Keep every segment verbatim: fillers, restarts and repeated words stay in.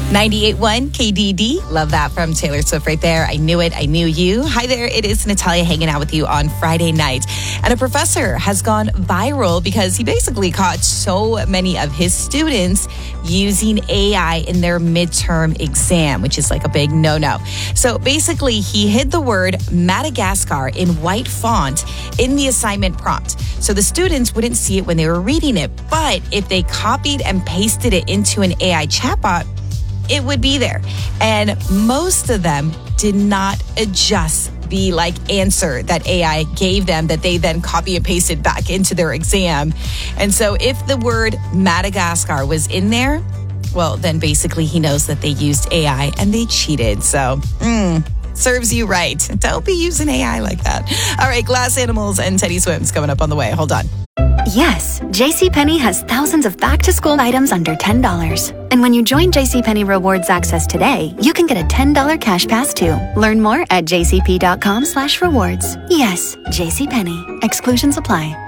ninety-eight point one K D D. Love that from Taylor Swift right there. I knew it. I knew you. Hi there. It is Natalia hanging out with you on Friday night. And a professor has gone viral because he basically caught so many of his students using A I in their midterm exam, which is like a big no-no. So basically, he hid the word Madagascar in white font in the assignment prompt. So the students wouldn't see it when they were reading it. But if they copied and pasted it into an A I chatbot, it would be there. And most of them did not adjust the like answer that A I gave them that they then copy and pasted back into their exam. And so if the word Madagascar was in there, well, then basically he knows that they used A I and they cheated. So, mm, serves you right. Don't be using A I like that. All right, Glass Animals and Teddy Swims coming up on the way. Hold on. Yes, JCPenney has thousands of back-to-school items under ten dollars. And when you join JCPenney Rewards Access today, you can get a ten dollars cash pass too. Learn more at jcp.com slash rewards. Yes, JCPenney. Exclusions apply.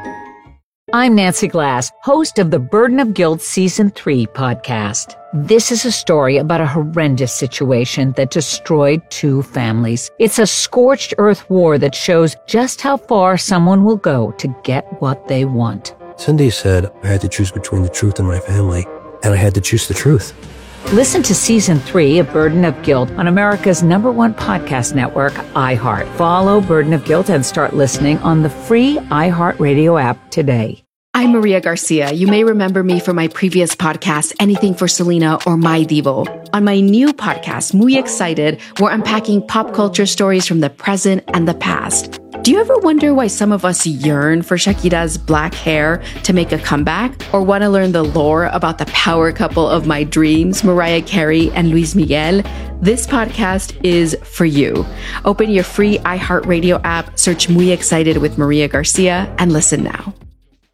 I'm Nancy Glass, host of the Burden of Guilt Season three podcast. This is a story about a horrendous situation that destroyed two families. It's a scorched earth war that shows just how far someone will go to get what they want. Cindy said I had to choose between the truth and my family, and I had to choose the truth. Listen to Season three of Burden of Guilt on America's number one podcast network, iHeart. Follow Burden of Guilt and start listening on the free iHeartRadio app today. I'm Maria Garcia. You may remember me from my previous podcast, Anything for Selena or My Divo. On my new podcast, Muy Excited, we're unpacking pop culture stories from the present and the past. Do you ever wonder why some of us yearn for Shakira's black hair to make a comeback? Or want to learn the lore about the power couple of my dreams, Mariah Carey and Luis Miguel? This podcast is for you. Open your free iHeartRadio app, search Muy Excited with Maria Garcia, and listen now.